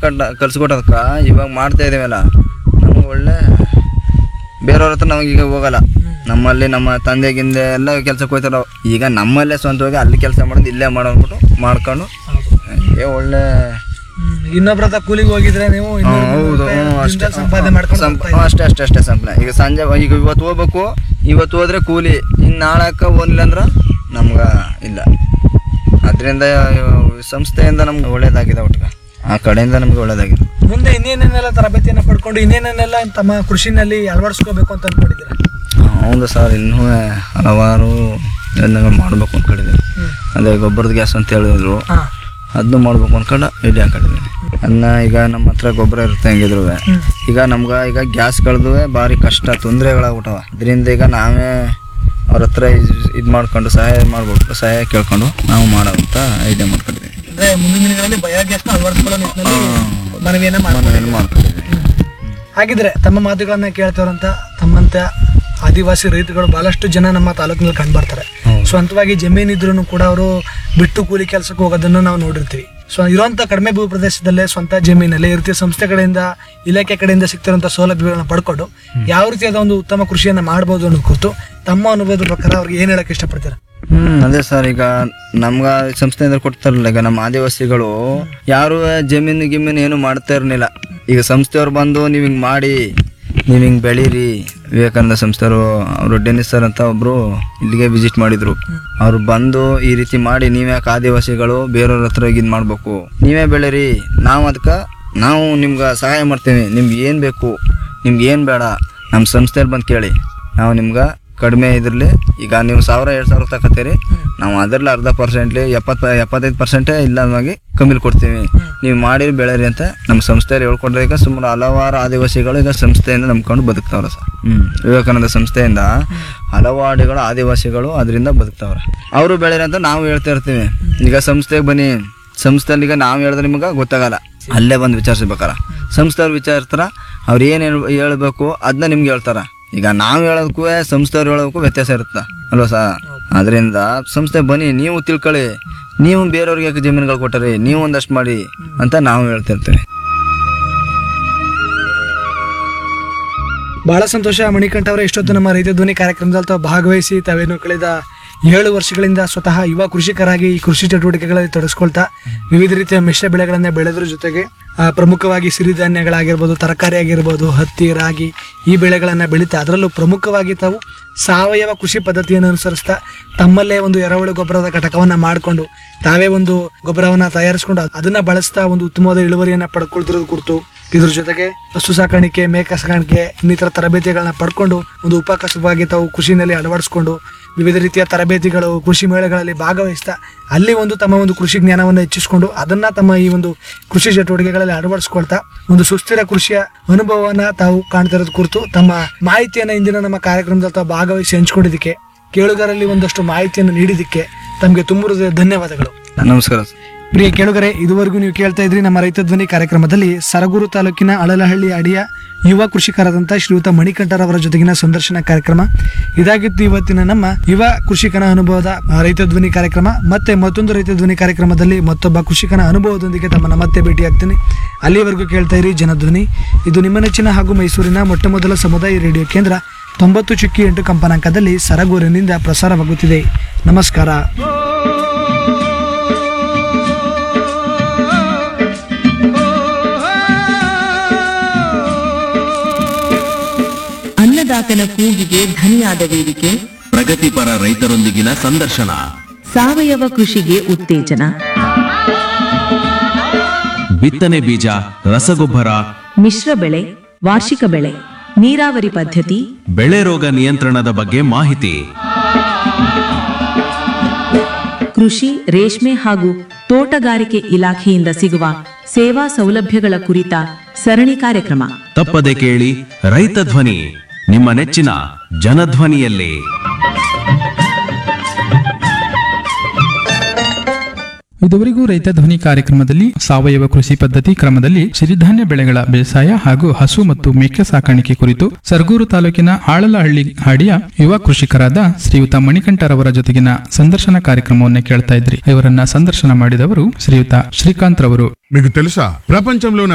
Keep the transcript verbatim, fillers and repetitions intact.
ಕಲ್ಸ್ಕೊಂಡ ಕಲ್ಸ್ಕೊಟ್ಟದಕ್ಕ ಇವಾಗ ಮಾಡ್ತಾ ಇದೀವಲ್ಲ ನಮ್ಗೆ ಒಳ್ಳೆ ಬೇರೆಯವ್ರ ಹತ್ರ ನಮಗೆ ಈಗ ಹೋಗಲ್ಲ. ನಮ್ಮಲ್ಲಿ ನಮ್ಮ ತಂದೆ ಗಿಂದೆ ಎಲ್ಲ ಕೆಲ್ಸಕ್ಕೆ ಹೋಗ್ತಾರ. ಈಗ ನಮ್ಮಲ್ಲೇ ಸ್ವಂತವಾಗಿ ಅಲ್ಲಿ ಕೆಲಸ ಮಾಡೋದು ಇಲ್ಲೇ ಮಾಡೋ ಅಂದ್ಬಿಟ್ಟು ಮಾಡ್ಕೊಂಡು ಏ ಒಳ್ಳೆ ಇನ್ನೊಬ್ರ ಹತ್ರ ಕೂಲಿಗೆ ಹೋಗಿದ್ರೆ ನೀವು ಹೌದು ಅಷ್ಟೇ ಸಂಪಾದನೆ ಮಾಡ್ಕೊಂಡು ಅಷ್ಟೇ ಅಷ್ಟೇ ಅಷ್ಟೇ ಸಂಪ್ಲ. ಈಗ ಸಂಜೆ ಈಗ ಇವತ್ತು ಹೋಗ್ಬೇಕು, ಇವತ್ತು ಹೋದ್ರೆ ಕೂಲಿ, ಇನ್ನು ನಾಳಕ್ಕ ಹೋಗ್ಲಿಲ್ಲ ಅಂದ್ರೆ ನಮ್ಗೆ ಇಲ್ಲ. ಅದರಿಂದ ಸಂಸ್ಥೆಯಿಂದ ನಮ್ಗೆ ಒಳ್ಳೇದಾಗಿದೆ, ಒಟ್ಟಿಗೆ ಆ ಕಡೆಯಿಂದ ನಮ್ಗೆ ಒಳ್ಳೇದಾಗಿದೆ. ಮುಂದೆ ಇನ್ನೇನೇನೆಲ್ಲ ತರಬೇತಿಯನ್ನು ಪಡ್ಕೊಂಡು ಇನ್ನೇನೇನೆಲ್ಲ ತಮ್ಮ ಕೃಷಿನಲ್ಲಿ ಅಳವಡಿಸ್ಕೋಬೇಕು ಅಂತ ಅನ್ಕೊಂಡಿದ್ದೀರಾ? ಹೌದು ಸರ್, ಇನ್ನೂ ಹಲವಾರು ಯೋಜನೆಗಳು ಮಾಡಬೇಕು ಅಂದ್ಕೊಂಡಿದ್ದೀವಿ. ಅದೇ ಗೊಬ್ಬರದ ಗ್ಯಾಸ್ ಅಂತ ಹೇಳಿದ್ರು, ಅದನ್ನು ಮಾಡ್ಬೇಕು ಅಂದ್ಕೊಂಡು ಐಡಿಯಾ ಹಾಕೊಂಡಿದ್ದೀನಿ. ಅದನ್ನ ಈಗ ನಮ್ಮ ಹತ್ರ ಗೊಬ್ಬರ ಇರುತ್ತೆ ಹೆಂಗಿದ್ರು, ಈಗ ನಮ್ಗೆ ಈಗ ಗ್ಯಾಸ್ಗಳದ್ದು ಭಾರಿ ಕಷ್ಟ ತೊಂದರೆಗಳಾಗ್ಬಿಟ್ಟವ. ಅದರಿಂದ ಈಗ ನಾವೇ ಅವ್ರ ಹತ್ರ ಇದು ಮಾಡ್ಕೊಂಡು ಸಹಾಯ ಮಾಡ್ಬೇಕು, ಸಹಾಯ ಕೇಳ್ಕೊಂಡು ನಾವು ಮಾಡೋ ಅಂತ ಐಡಿಯಾ ಮಾಡ್ಕೊಂಡಿದ್ದೀವಿ. ಅಂದ್ರೆ ಮುಂದಿನ ದಿನಗಳಲ್ಲಿ ಬಯೋಗ್ಯಾಸ್ನ ಅಳವಡಿಸ್ಕೊಳ್ಳೋ ನಿಟ್ಟಿನಲ್ಲಿ ಮನವಿಯನ್ನ ಮಾಡ್ಕೊಂಡಿದ್ದೀವಿ. ಹಾಗಿದ್ರೆ ತಮ್ಮ ಮಾತುಗಳನ್ನ ಕೇಳ್ತಾರಂತ ತಮ್ಮಂತ ಆದಿವಾಸಿ ರೈತರುಗಳು ಬಹಳಷ್ಟು ಜನ ನಮ್ಮ ತಾಲೂಕಿನಲ್ಲಿ ಕಂಡು ಬರ್ತಾರೆ. ಸ್ವಂತವಾಗಿ ಜಮೀನಿದ್ರು ಕೂಡ ಅವರು ಬಿಟ್ಟು ಕೂಲಿ ಕೆಲಸಕ್ಕೆ ಹೋಗೋದನ್ನು ನಾವು ನೋಡಿರ್ತೀವಿ. ಸೊ ಇರುವಂತ ಕಡಿಮೆ ಭೂ ಪ್ರದೇಶದಲ್ಲೇ ಸ್ವಂತ ಜಮೀನಲ್ಲಿ ಈ ರೀತಿಯ ಸಂಸ್ಥೆ ಕಡೆಯಿಂದ ಇಲಾಖೆ ಕಡೆಯಿಂದ ಸಿಗ್ತಿರುವಂತಹ ಸೌಲಭ್ಯಗಳನ್ನ ಪಡ್ಕೊಂಡು ಯಾವ ರೀತಿಯಾದ ಒಂದು ಉತ್ತಮ ಕೃಷಿಯನ್ನ ಮಾಡಬಹುದು ಅನ್ನೋ ಕುರಿತು ತಮ್ಮ ಅನುಭವದ ಪ್ರಕಾರ ಅವ್ರಿಗೆ ಏನ್ ಹೇಳಕ್ ಇಷ್ಟಪಡ್ತಾರೆ? ಹ್ಮ್ ಅದೇ ಸರ್, ಈಗ ನಮ್ಗ ಸಂಸ್ಥೆಯಿಂದ ಕೊಡ್ತಾರಲ್ಲ, ಈಗ ನಮ್ಮ ಆದಿವಾಸಿಗಳು ಯಾರು ಜಮೀನು ಗಿಮೀನು ಏನು ಮಾಡ್ತಾ ಇರ್ಲಿಲ್ಲ. ಈಗ ಸಂಸ್ಥೆಯವ್ರು ಬಂದು ನೀವ್ ಹಿಂಗ್ ಮಾಡಿ, ನೀವ್ ಹಿಂಗ್ ಬೆಳೀರಿ. ವಿವೇಕಾನಂದ ಸಂಸ್ಥೆಯವರು ಅವರು ಡೆನಿಸ್ ಸರ್ ಅಂತ ಒಬ್ರು ಇಲ್ಲಿಗೆ ವಿಸಿಟ್ ಮಾಡಿದ್ರು. ಅವ್ರು ಬಂದು ಈ ರೀತಿ ಮಾಡಿ, ನೀವ್ಯಾಕೆ ಆದಿವಾಸಿಗಳು ಬೇರೆಯವ್ರ ಹತ್ರ ಇದ್ ಮಾಡ್ಬೇಕು, ನೀವೇ ಬೆಳೀರಿ, ನಾವು ಅದಕ್ಕೆ ನಾವು ನಿಮ್ಗೆ ಸಹಾಯ ಮಾಡ್ತೀವಿ. ನಿಮ್ಗೆ ಏನು ಬೇಕು, ನಿಮ್ಗೆ ಏನು ಬೇಡ, ನಮ್ಮ ಸಂಸ್ಥೆಯಲ್ಲಿ ಬಂದು ಕೇಳಿ, ನಾವು ನಿಮ್ಗೆ ಕಡಿಮೆ ಇದ್ರಲ್ಲಿ ಈಗ ನೀವು ಸಾವಿರ ಎರಡು ಸಾವಿರ ತಗೋತೀರಿ, ನಾವು ಅದರಲ್ಲಿ ಅರ್ಧ ಪರ್ಸೆಂಟ್ಲಿ ಎಪ್ಪತ್ತು ಎಪ್ಪತ್ತೈದು ಪರ್ಸೆಂಟೇ ಇಲ್ಲದಾಗಿ ಕಮ್ಮಿಲಿ ಕೊಡ್ತೀವಿ, ನೀವು ಮಾಡಿ ಬೆಳೆರಿ ಅಂತ ನಮ್ಮ ಸಂಸ್ಥೆಯಲ್ಲಿ ಹೇಳ್ಕೊಂಡ್ರೆ ಈಗ ಸುಮಾರು ಹಲವಾರು ಆದಿವಾಸಿಗಳು ಈಗ ಸಂಸ್ಥೆಯಿಂದ ನಂಬ್ಕೊಂಡು ಬದುಕ್ತಾವ್ರೆ ಸರ್. ಹ್ಮ್ ವಿವೇಕಾನಂದ ಸಂಸ್ಥೆಯಿಂದ ಹಲವಾರುಗಳು ಆದಿವಾಸಿಗಳು ಅದರಿಂದ ಬದುಕ್ತಾವ್ರೆ. ಅವರು ಬೆಳೆರಿ ಅಂತ ನಾವು ಹೇಳ್ತಾ ಇರ್ತೀವಿ. ಈಗ ಸಂಸ್ಥೆಗೆ ಬನ್ನಿ, ಸಂಸ್ಥೆಯಲ್ಲಿ ಈಗ ನಾವು ಹೇಳಿದ್ರೆ ನಿಮ್ಗೆ ಗೊತ್ತಾಗಲ್ಲ, ಅಲ್ಲೇ ಬಂದು ವಿಚಾರಿಸ್ಬೇಕಾರ. ಸಂಸ್ಥೆಯವ್ರು ವಿಚಾರಿಸ್ತಾರ, ಅವ್ರು ಏನು ಹೇಳ್ಬೇಕು ಅದನ್ನ ನಿಮ್ಗೆ ಹೇಳ್ತಾರ. ಈಗ ನಾವು ಹೇಳೋದಕ್ಕೂ ಸಂಸ್ಥೆಯವ್ರು ಹೇಳೋದಕ್ಕೂ ವ್ಯತ್ಯಾಸ ಇರುತ್ತೆ ಅಲ್ವಾ ಸರ್? ಅದರಿಂದ ಸಂಸ್ಥೆ ಬನ್ನಿ, ನೀವು ತಿಳ್ಕೊಳ್ಳಿ, ನೀವು ಬೇರೆಯವ್ರಿಗೆ ಯಾಕೆ ಜಮೀನುಗಳು ಕೊಟ್ಟರಿ, ನೀವು ಒಂದಷ್ಟು ಮಾಡಿ ಅಂತ ನಾವು ಹೇಳ್ತಿರ್ತೀವಿ. ಬಹಳ ಸಂತೋಷ ಮಣಿಕಂಠ ಅವರೇ, ಇಷ್ಟೊತ್ತು ನಮ್ಮ ರೈತ ಧ್ವನಿ ಕಾರ್ಯಕ್ರಮದಲ್ಲಿ ತಾವು ಭಾಗವಹಿಸಿ ತಾವೇನು ಕಳೆದ ಏಳು ವರ್ಷಗಳಿಂದ ಸ್ವತಃ ಯುವ ಕೃಷಿಕರಾಗಿ ಈ ಕೃಷಿ ಚಟುವಟಿಕೆಗಳಲ್ಲಿ ತೊಡಗಿಸ್ಕೊಳ್ತಾ ವಿವಿಧ ರೀತಿಯ ಮಿಶ್ರ ಬೆಳೆಗಳನ್ನ ಬೆಳೆದ್ರ ಜೊತೆಗೆ ಪ್ರಮುಖವಾಗಿ ಸಿರಿಧಾನ್ಯಗಳಾಗಿರ್ಬೋದು, ತರಕಾರಿ ಆಗಿರ್ಬೋದು, ಹತ್ತಿ, ರಾಗಿ ಈ ಬೆಳೆಗಳನ್ನ ಬೆಳೀತಾ ಅದರಲ್ಲೂ ಪ್ರಮುಖವಾಗಿ ತಾವು ಸಾವಯವ ಕೃಷಿ ಪದ್ಧತಿಯನ್ನು ಅನುಸರಿಸ್ತಾ ತಮ್ಮಲ್ಲೇ ಒಂದು ಎರೆಹುಳು ಗೊಬ್ಬರದ ಘಟಕವನ್ನ ಮಾಡಿಕೊಂಡು ತಾವೇ ಒಂದು ಗೊಬ್ಬರವನ್ನ ತಯಾರಿಸ್ಕೊಂಡು ಅದನ್ನ ಬಳಸ್ತಾ ಒಂದು ಉತ್ತಮವಾದ ಇಳುವರಿಯನ್ನ ಪಡ್ಕೊಳ್ತಿರೋದು ಕುರಿತು, ಇದ್ರ ಜೊತೆಗೆ ಹಸು ಸಾಕಾಣಿಕೆ, ಮೇಕೆ ಸಾಕಾಣಿಕೆ ಇನ್ನಿತರ ತರಬೇತಿಗಳನ್ನ ಪಡ್ಕೊಂಡು ಒಂದು ಉಪಕಸವಾಗಿ ತಾವು ಕೃಷಿನಲ್ಲಿ ಅಳವಡಿಸ್ಕೊಂಡು ವಿವಿಧ ರೀತಿಯ ತರಬೇತಿಗಳು, ಕೃಷಿ ಮೇಳಗಳಲ್ಲಿ ಭಾಗವಹಿಸ್ತಾ ಅಲ್ಲಿ ಒಂದು ತಮ್ಮ ಒಂದು ಕೃಷಿ ಜ್ಞಾನವನ್ನು ಹೆಚ್ಚಿಸಿಕೊಂಡು ಅದನ್ನ ತಮ್ಮ ಈ ಒಂದು ಕೃಷಿ ಚಟುವಟಿಕೆಗಳಲ್ಲಿ ಅಳವಡಿಸ್ಕೊಳ್ತಾ ಒಂದು ಸುಸ್ಥಿರ ಕೃಷಿಯ ಅನುಭವವನ್ನ ತಾವು ಕಾಣ್ತಿರೋದು ಕುರಿತು ತಮ್ಮ ಮಾಹಿತಿಯನ್ನ ಇಂದಿನ ನಮ್ಮ ಕಾರ್ಯಕ್ರಮದಲ್ಲಿ ತಾವು ಭಾಗವಹಿಸಿ ಹಂಚ್ಕೊಂಡಿದ್ದಕ್ಕೆ, ಕೇಳುಗರಲ್ಲಿ ಒಂದಷ್ಟು ಮಾಹಿತಿಯನ್ನು ನೀಡಿದ್ದಕ್ಕೆ ತಮಗೆ ತುಂಬ ಧನ್ಯವಾದಗಳು. ನಮಸ್ಕಾರ. ಪ್ರಿಯ ಕೇಳುಗರೆ, ಇದುವರೆಗೂ ನೀವು ಕೇಳ್ತಾ ಇದ್ರಿ ನಮ್ಮ ರೈತ ಧ್ವನಿ ಕಾರ್ಯಕ್ರಮದಲ್ಲಿ ಸರಗೂರು ತಾಲೂಕಿನ ಅಳಲಹಳ್ಳಿ ಅಡಿಯ ಯುವ ಕೃಷಿಕರಾದಂಥ ಶ್ರೀಯುತ ಮಣಿಕಂಠರವರ ಜೊತೆಗಿನ ಸಂದರ್ಶನ ಕಾರ್ಯಕ್ರಮ ಇದಾಗಿತ್ತು ಇವತ್ತಿನ ನಮ್ಮ ಯುವ ಕೃಷಿಕನ ಅನುಭವದ ರೈತ ಧ್ವನಿ ಕಾರ್ಯಕ್ರಮ. ಮತ್ತೆ ಮತ್ತೊಂದು ರೈತ ಧ್ವನಿ ಕಾರ್ಯಕ್ರಮದಲ್ಲಿ ಮತ್ತೊಬ್ಬ ಕೃಷಿಕನ ಅನುಭವದೊಂದಿಗೆ ತಮ್ಮನ್ನ ಮತ್ತೆ ಭೇಟಿಯಾಗ್ತೀನಿ. ಅಲ್ಲಿವರೆಗೂ ಕೇಳ್ತಾ ಇರಿ ಜನಧ್ವನಿ. ಇದು ನಿಮ್ಮ ನೆಚ್ಚಿನ ಹಾಗೂ ಮೈಸೂರಿನ ಮೊಟ್ಟ ಮೊದಲ ಸಮುದಾಯ ರೇಡಿಯೋ ಕೇಂದ್ರ ತೊಂಬತ್ತು ಚುಕ್ಕಿ ಎಂಟು ಕಂಪನಾಂಕದಲ್ಲಿ ಸರಗೂರಿನಿಂದ ಪ್ರಸಾರವಾಗುತ್ತಿದೆ. ನಮಸ್ಕಾರ. ಅನ್ನದಾತನ ಕೂಗಿಗೆ ಧನಿಯಾದ ವೇದಿಕೆ, ಪ್ರಗತಿಪರ ರೈತರೊಂದಿಗಿನ ಸಂದರ್ಶನ, ಸಾವಯವ ಕೃಷಿಗೆ ಉತ್ತೇಜನ, ಬಿತ್ತನೆ ಬೀಜ, ರಸಗೊಬ್ಬರ, ಮಿಶ್ರ ಬೆಳೆ, ವಾರ್ಷಿಕ ಬೆಳೆ, ನೀರಾವರಿ ಪದ್ಧತಿ, ಬೆಳೆ ರೋಗ ನಿಯಂತ್ರಣದ ಬಗ್ಗೆ ಮಾಹಿತಿ, ಕೃಷಿ, ರೇಷ್ಮೆ ಹಾಗೂ ತೋಟಗಾರಿಕೆ ಇಲಾಖೆಯಿಂದ ಸಿಗುವ ಸೇವಾ ಸೌಲಭ್ಯಗಳ ಕುರಿತ ಸರಣಿ ಕಾರ್ಯಕ್ರಮ. ತಪ್ಪದೆ ಕೇಳಿ ರೈತ ಧ್ವನಿ, ನಿಮ್ಮ ನೆಚ್ಚಿನ ಜನಧ್ವನಿಯಲ್ಲಿ. ಇದುವರೆಗೂ ರೈತ ಧ್ವನಿ ಕಾರ್ಯಕ್ರಮದಲ್ಲಿ ಸಾವಯವ ಕೃಷಿ ಪದ್ಧತಿ ಕ್ರಮದಲ್ಲಿ ಸಿರಿಧಾನ್ಯ ಬೆಳೆಗಳ ಬೇಸಾಯ ಹಾಗೂ ಹಸು ಮತ್ತು ಮೇಕೆ ಸಾಕಾಣಿಕೆ ಕುರಿತು ಸರಗೂರು ತಾಲೂಕಿನ ಆಳಲಹಳ್ಳಿ ಹಾಡಿಯ ಯುವ ಕೃಷಿಕರಾದ ಶ್ರೀಯುತ ಮಣಿಕಂಠರವರ ಜೊತೆಗಿನ ಸಂದರ್ಶನ ಕಾರ್ಯಕ್ರಮವನ್ನು ಕೇಳ್ತಾ ಇದ್ರಿ. ಇವರನ್ನ ಸಂದರ್ಶನ ಮಾಡಿದವರು ಶ್ರೀಯುತ ಶ್ರೀಕಾಂತ್ ರವರು. మీకు తెలుసా ప్రపంచంలో